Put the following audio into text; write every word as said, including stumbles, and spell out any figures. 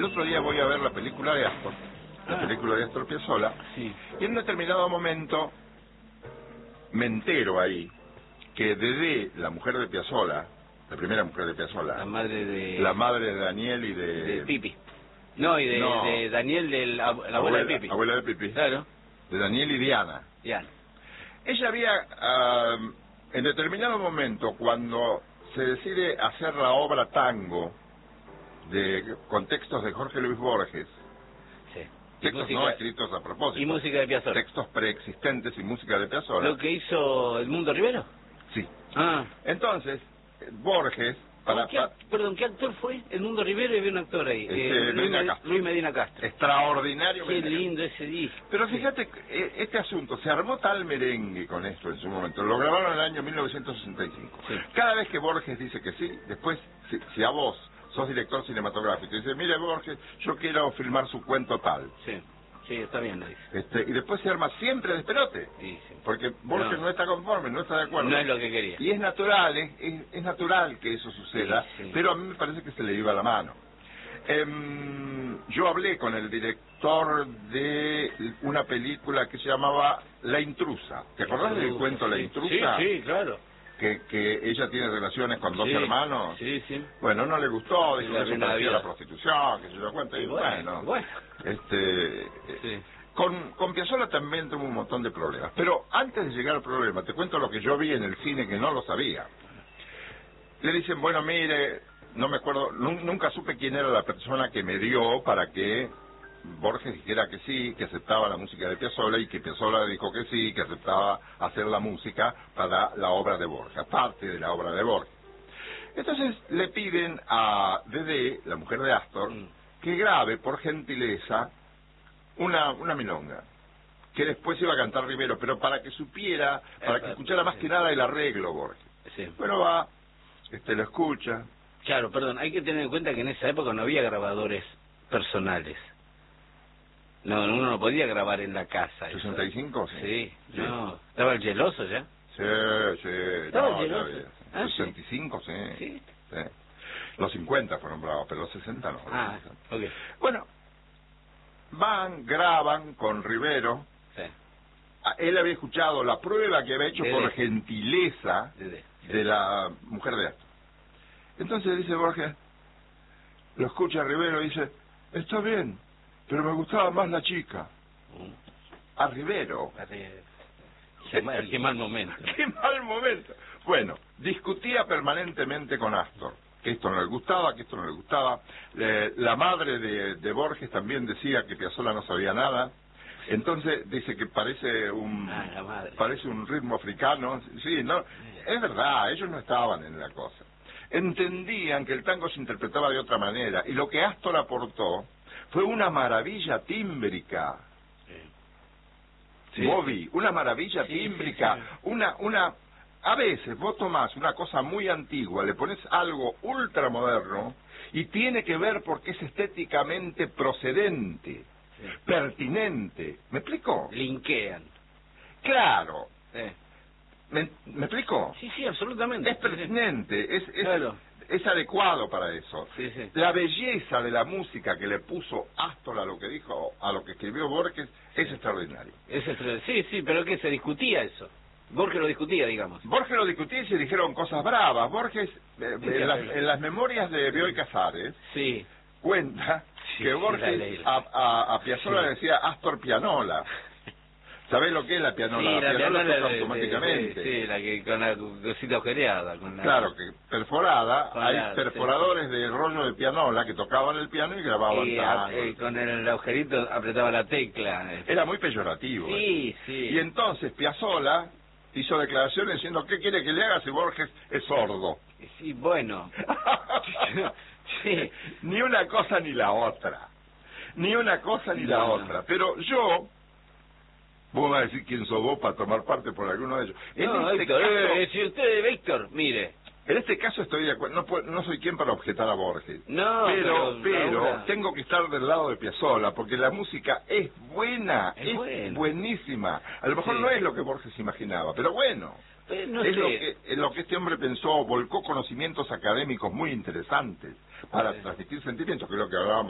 el otro día voy a ver la película de Astor, la Ah. película de Astor Piazzolla, Sí. y en un determinado momento me entero ahí que Dedé, la mujer de Piazzolla, la primera mujer de Piazzolla, La madre de... la madre de Daniel y de... de Pipi. No, y de, No. de Daniel, de la, la abuela, abuela de Pipi. Abuela de Pipi. Claro. De Daniel y Diana. Ya. Ella había, ah, en determinado momento, cuando se decide hacer la obra Tango, de con textos de Jorge Luis Borges, Sí. Y textos música, no escritos a propósito, y música de Piazzolla. textos preexistentes y música de Piazzolla. ¿Lo que hizo el Mundo Rivero? Sí. Ah. Entonces, Borges, para, ¿Qué, para- perdón, ¿qué actor fue? El Mundo Rivero, y había un actor ahí. Este, Luis, Medina Med- Castro. Luis Medina Castro. extraordinario. Qué Medina Castro. lindo ese disco. Pero fíjate, eh, este asunto, se armó tal merengue con esto en su momento, lo grabaron en el año mil novecientos sesenta y cinco. Sí. Cada vez que Borges dice que sí, después, si, si a vos sos director cinematográfico y dice, mire Borges, yo quiero filmar su cuento tal, Sí, sí, está bien lo dice. este, y después se arma siempre despelote, Sí, sí. porque Borges no. No. está conforme, no está de acuerdo. No es lo que quería. Y es natural, es, es, es natural que eso suceda, Sí, sí. pero a mí me parece que se le iba la mano. Em, yo hablé con el director de una película que se llamaba La Intrusa. ¿Te acordás del cuento La Sí. Intrusa? Sí, sí, claro. Que, que ella tiene relaciones con dos Sí, hermanos. Sí, sí. Bueno, no le gustó, Sí, dijo le que eso arruinó la parecía vida. la prostitución, que se yo cuenta. Y Y bueno, bueno, bueno. este... Sí. Con, con Piazzolla también tuvo un montón de problemas. Pero antes de llegar al problema, te cuento lo que yo vi en el cine que no lo sabía. Le dicen, bueno, mire, no me acuerdo, nu- nunca supe quién era la persona que me dio para que Borges dijera que sí, que aceptaba la música de Piazzolla, y que Piazzolla dijo que sí, que aceptaba hacer la música para la obra de Borges, aparte de la obra de Borges. Entonces le piden a Dedé, la mujer de Astor, Mm. que grabe, por gentileza, una, una milonga, que después iba a cantar Rivero, pero para que supiera, para que escuchara más que nada el arreglo Borges. Sí. Bueno, va, este lo escucha. Claro, perdón, hay que tener en cuenta que en esa época no había grabadores personales. No, uno no podía grabar en la casa. eso. ¿sesenta y cinco? Sí, Sí. no. ¿Estaba el geloso ya? Sí, sí, Estaba no, ya geloso. había. Ah, sesenta y cinco, sí. Sí. Sí. Los cincuenta fueron bravos, pero los sesenta no. Ah, ok. Bueno, van, graban con Rivero. Sí. Ah, Él había escuchado la prueba que había hecho Dedé. por gentileza Dedé, sí. de la mujer de Astor. Entonces dice Borges, lo escucha Rivero y dice, está bien, pero me gustaba más la chica. Mm. A Rivero. Arre- Qué mal, qué mal momento. ¡Qué mal momento! Bueno, discutía permanentemente con Astor, que esto no le gustaba, que esto no le gustaba. Eh, la madre de, de Borges también decía que Piazzolla no sabía nada. Entonces dice que parece un Ah, la madre. parece un ritmo africano. Sí, no, es verdad, ellos no estaban en la cosa. Entendían que el tango se interpretaba de otra manera, y lo que Astor aportó fue una maravilla tímbrica. Sí. Bobby, una maravilla Sí, tímbrica, sí, sí. una, una, a veces vos tomás una cosa muy antigua, le pones algo ultramoderno, y tiene que ver porque es estéticamente procedente, Sí. pertinente, ¿me explico? Linkean. Claro, Sí. ¿me, me explico? Sí, sí, absolutamente. Es pertinente, es, es, Claro. es adecuado para eso. Sí, sí. La belleza de la música que le puso Astor a lo que dijo, a lo que escribió Borges, es extraordinario. Es extra- Sí, sí, pero que se discutía eso. Borges lo discutía, digamos. Borges lo discutía y se dijeron cosas bravas. Borges, eh, en, las, en las memorias de Bioy Casares, Sí. cuenta Sí, que sí, Borges la leí. a, a, a Piazzolla Sí. le decía Astor Pianola. ¿Sabés lo que es la pianola? Sí, la, la pianola pianola toca de- de- automáticamente. Sí, sí, la que con la cosita agujereada. Con la... Claro, que perforada, Con hay la- perforadores de rollo de pianola que tocaban el piano y grababan Y, tango. a- eh, con el agujerito apretaba la tecla. Era muy peyorativo. eh. Sí, sí. Y entonces Piazzolla hizo declaraciones diciendo, ¿qué quiere que le haga si Borges es sordo? Sí, bueno. Sí. Ni una cosa ni la otra. Ni una cosa ni la No, no. otra. Pero yo, vos vas a decir quién sos vos para tomar parte por alguno de ellos. En, No, este Víctor, caso, eh, si usted, Víctor, mire. en este caso estoy de acuerdo. No, puedo- no soy quien para objetar a Borges. No, pero, pero pero ahora- tengo que estar del lado de Piazzolla, porque la música es buena, Es es, buena. buenísima. A lo mejor Sí. no es lo que Borges imaginaba, pero bueno. Eh, no es sé. lo que, es lo que este hombre pensó, volcó conocimientos académicos muy interesantes para Sí. transmitir sentimientos, que es lo que hablábamos